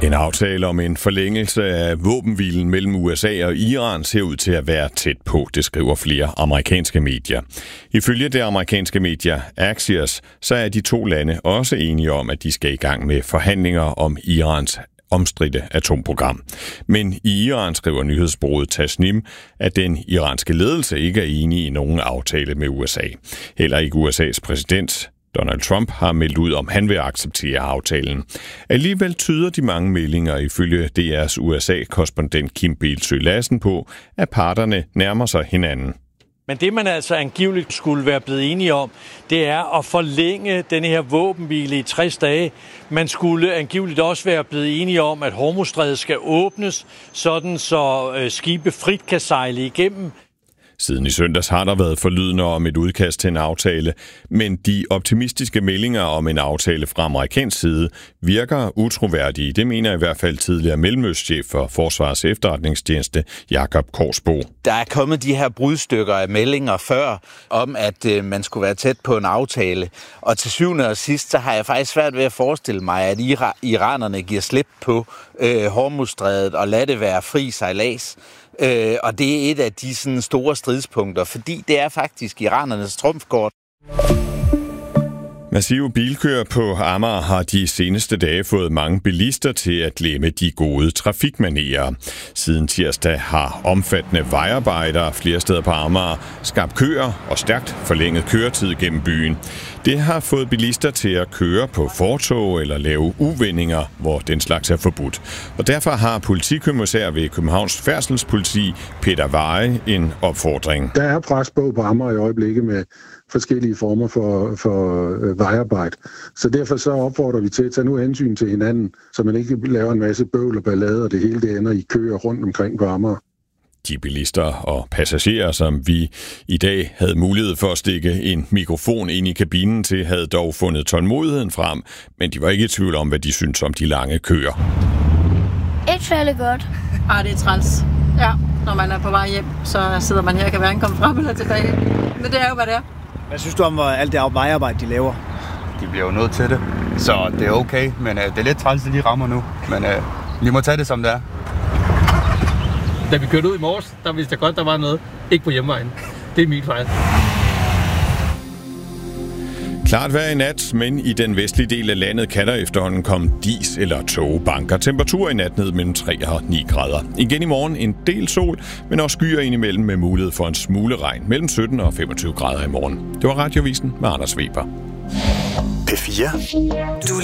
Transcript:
En aftale om en forlængelse af våbenhvilen mellem USA og Iran ser ud til at være tæt på, det skriver flere amerikanske medier. Ifølge det amerikanske medier Axios, så er de to lande også enige om, at de skal i gang med forhandlinger om Irans omstridte atomprogram. Men i Iran skriver nyhedsbureauet Tasnim, at den iranske ledelse ikke er enig i nogen aftale med USA. Heller ikke USA's præsident Donald Trump har meldt ud, om han vil acceptere aftalen. Alligevel tyder de mange meldinger ifølge DR's USA-korrespondent Kim Bildsøe Lassen på, at parterne nærmer sig hinanden. Men det, man altså angiveligt skulle være blevet enige om, det er at forlænge denne her våbenhvile i 60 dage. Man skulle angiveligt også være blevet enige om, at Hormuzstrædet skal åbnes, sådan så skibe frit kan sejle igennem. Siden i søndags har der været forlydende om et udkast til en aftale, men de optimistiske meldinger om en aftale fra amerikansk side virker utroværdige. Det mener i hvert fald tidligere mellemøstchef for Forsvarets Efterretningstjeneste Jakob Korsbo. Der er kommet de her brudstykker af meldinger før om, at man skulle være tæt på en aftale. Og til syvende og sidst, så har jeg faktisk svært ved at forestille mig, at iranerne giver slip på Hormuzstrædet og lader det være fri sejlads. Og det er et af de sådan store stridspunkter, fordi det er faktisk iranernes trumfkort. Massive bilkøer på Amager har de seneste dage fået mange bilister til at glemme de gode trafikmanerer. Siden tirsdag har omfattende vejarbejder flere steder på Amager skabt køer og stærkt forlænget køretid gennem byen. Det har fået bilister til at køre på fortov eller lave uvendinger, hvor den slags er forbudt. Og derfor har politikommissær ved Københavns Færdselspoliti, Peter Veje, en opfordring. Der er pres på Amager i øjeblikket med forskellige former for vejarbejde. Så derfor så opfordrer vi til at tage nu hensyn til hinanden, så man ikke laver en masse bøvl og ballade, og det hele det ender i køer rundt omkring på Amager. De bilister og passagerer, som vi i dag havde mulighed for at stikke en mikrofon ind i kabinen til, havde dog fundet tålmodigheden frem, men de var ikke i tvivl om, hvad de syntes om de lange køer. Ikke særlig godt. Det er træls. Ja, når man er på vej hjem, så sidder man her og kan hverken komme frem eller tilbage. Men det er jo, hvad det er. Hvad synes du om alt det vejarbejde, de laver? De bliver jo nødt til det, så det er okay, men det er lidt træls, at de rammer nu. Men vi må tage det, som det er. Da vi kørte ud i morges, der vidste jeg godt, der var noget. Ikke på hjemvejen. Det er min fejl. Klart vejr i nat, men i den vestlige del af landet kan der efterhånden komme dis eller tågebanker. Temperatur i nat ned mellem 3 og 9 grader. Igen i morgen en del sol, men også skyer indimellem med mulighed for en smule regn mellem 17 og 25 grader i morgen. Det var Radiovisen med Anders Weber. P4.